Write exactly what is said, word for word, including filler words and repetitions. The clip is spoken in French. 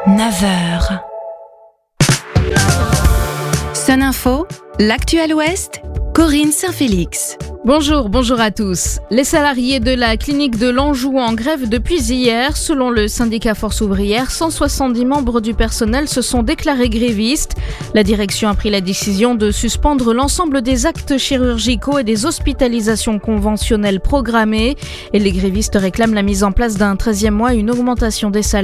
neuf heures. Sun Info, l'actuel Ouest, Corinne Saint-Félix. Bonjour, bonjour à tous. Les salariés de la clinique de l'Anjou en grève depuis hier. Selon le syndicat Force Ouvrière, cent soixante-dix membres du personnel se sont déclarés grévistes. La direction a pris la décision de suspendre l'ensemble des actes chirurgicaux et des hospitalisations conventionnelles programmées. Et les grévistes réclament la mise en place d'un treizième mois et une augmentation des salaires.